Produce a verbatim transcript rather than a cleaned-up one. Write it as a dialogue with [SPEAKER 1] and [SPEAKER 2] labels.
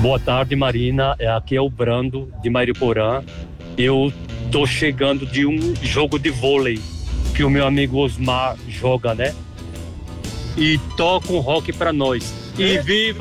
[SPEAKER 1] Boa tarde, Marina. É, aqui é o Brando, de Mariporã. Eu tô chegando de um jogo de vôlei que o meu amigo Osmar joga, né? E toca um rock pra nós. E viva